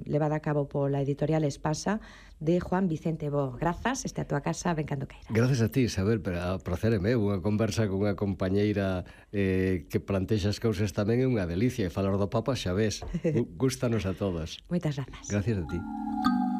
levada a cabo pola editorial Espasa, de Juan Vicente Bo. Grazas, este a túa casa, ven cando queiras. Gracias a ti, Isabel, pero a procéreme unha conversa con unha compañeira que plantexa as cousas tamén é unha delicia, e falar do Papa xa ves, gústanos a todos. Moitas grazas. Gracias a ti.